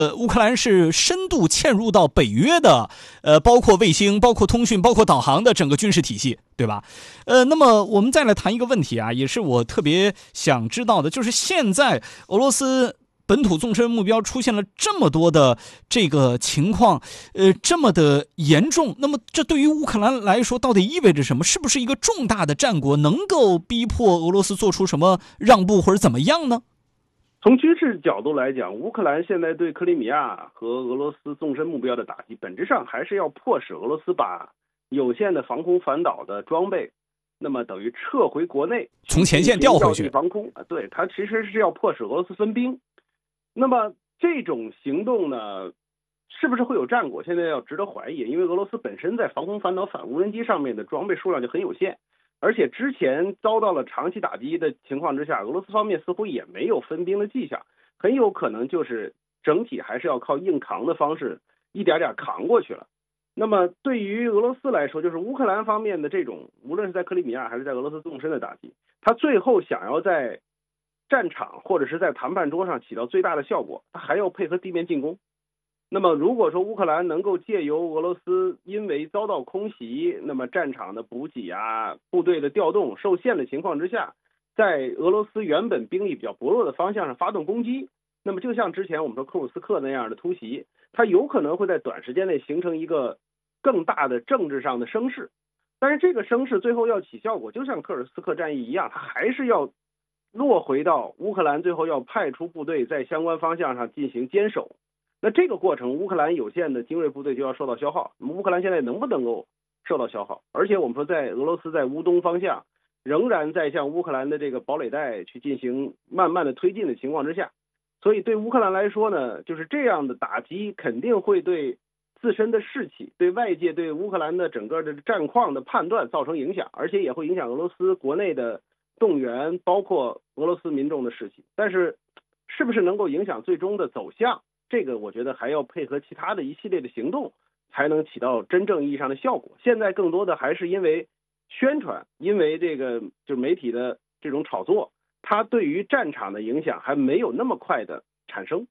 乌克兰是深度嵌入到北约的，包括卫星、包括通讯、包括导航的整个军事体系，对吧？那么我们再来谈一个问题啊，也是我特别想知道的，就是现在俄罗斯本土纵深目标出现了这么多的这个情况，这么的严重，那么这对于乌克兰来说到底意味着什么？是不是一个重大的战果能够逼迫俄罗斯做出什么让步或者怎么样呢？ 从军事角度来讲，乌克兰现在对克里米亚和俄罗斯纵深目标的打击，本质上还是要迫使俄罗斯把有限的防空反导的装备，那么等于撤回国内， 从前线调回去防空。对，它其实是要迫使俄罗斯分兵。那么这种行动呢，是不是会有战果？现在要值得怀疑，因为俄罗斯本身在防空反导反无人机上面的装备数量就很有限。而且之前遭到了长期打击的情况之下，俄罗斯方面似乎也没有分兵的迹象，很有可能就是整体还是要靠硬扛的方式一点点扛过去了。那么对于俄罗斯来说，就是乌克兰方面的这种，无论是在克里米亚还是在俄罗斯纵深的打击，他最后想要在战场或者是在谈判桌上起到最大的效果，他还要配合地面进攻。那么如果说乌克兰能够借由俄罗斯因为遭到空袭，那么战场的补给啊、部队的调动受限的情况之下，在俄罗斯原本兵力比较薄弱的方向上发动攻击，那么就像之前我们说库尔斯克那样的突袭，它有可能会在短时间内形成一个更大的政治上的声势。但是这个声势最后要起效果，就像库尔斯克战役一样，它还是要落回到乌克兰最后要派出部队在相关方向上进行坚守。那这个过程，乌克兰有限的精锐部队就要受到消耗。那么乌克兰现在能不能够受到消耗？而且我们说，在俄罗斯在乌东方向仍然在向乌克兰的这个堡垒带去进行慢慢的推进的情况之下，所以对乌克兰来说呢，就是这样的打击肯定会对自身的士气、对外界对乌克兰的整个的战况的判断造成影响，而且也会影响俄罗斯国内的动员，包括俄罗斯民众的士气。但是，是不是能够影响最终的走向？这个我觉得还要配合其他的一系列的行动，才能起到真正意义上的效果。现在更多的还是因为宣传，因为这个就媒体的这种炒作，它对于战场的影响还没有那么快的产生。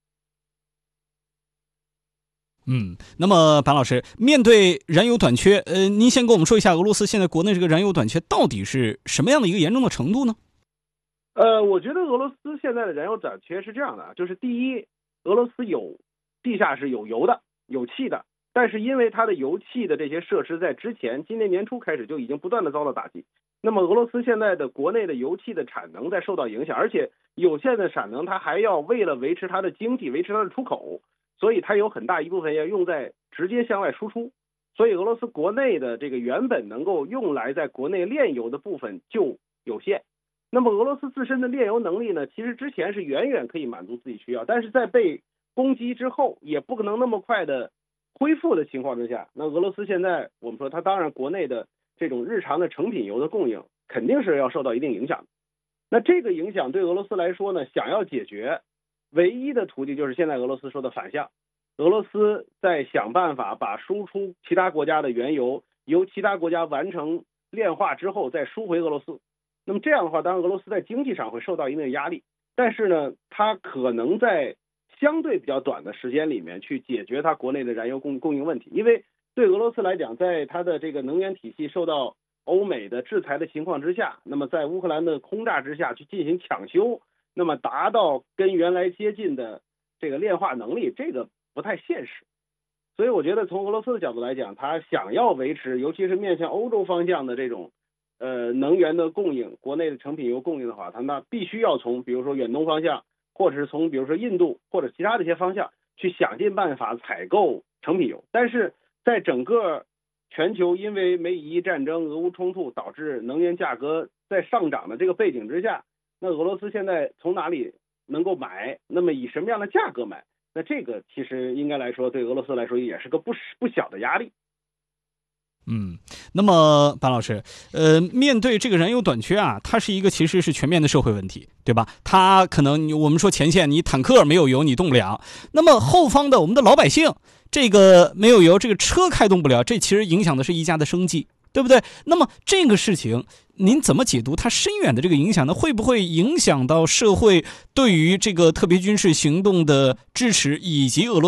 那么白老师，面对燃油短缺，您先跟我们说一下俄罗斯现在国内这个燃油短缺到底是什么样的一个严重的程度呢？ 我觉得俄罗斯现在的燃油短缺是这样的，就是第一，俄罗斯有地下是有油的、有气的，但是因为它的油气的这些设施在之前今年年初开始就已经不断的遭到打击，那么俄罗斯现在的国内的油气的产能在受到影响，而且有限的产能它还要为了维持它的经济、维持它的出口，所以它有很大一部分要用在直接向外输出，所以俄罗斯国内的这个原本能够用来在国内炼油的部分就有限。那么俄罗斯自身的炼油能力呢，其实之前是远远可以满足自己需要，但是在被攻击之后也不可能那么快的恢复的情况之下，那俄罗斯现在我们说它当然国内的这种日常的成品油的供应肯定是要受到一定影响的。那这个影响对俄罗斯来说呢，想要解决唯一的途径就是现在俄罗斯说的反向，俄罗斯在想办法把输出其他国家的原油由其他国家完成炼化之后再输回俄罗斯。那么这样的话，当然俄罗斯在经济上会受到一定的压力，但是呢，它可能在相对比较短的时间里面去解决它国内的燃油供应问题。因为对俄罗斯来讲，在它的这个能源体系受到欧美的制裁的情况之下，那么在乌克兰的轰炸之下去进行抢修，那么达到跟原来接近的这个炼化能力，这个不太现实。所以我觉得从俄罗斯的角度来讲，它想要维持，尤其是面向欧洲方向的这种能源的供应，国内的成品油供应的话，它那必须要从比如说远东方向，或者是从比如说印度或者其他的一些方向去想尽办法采购成品油。但是在整个全球因为美以伊战争、俄乌冲突导致能源价格在上涨的这个背景之下，那俄罗斯现在从哪里能够买，那么以什么样的价格买，那这个其实应该来说对俄罗斯来说也是个不小的压力。 那么白老师，面对这个燃油短缺啊，它是一个其实是全面的社会问题，对吧？它可能我们说前线你坦克没有油你动不了，那么后方的我们的老百姓，这个没有油，这个车开动不了，这其实影响的是一家的生计，对不对？那么这个事情您怎么解读它深远的这个影响呢？会不会影响到社会对于这个特别军事行动的支持，以及俄罗斯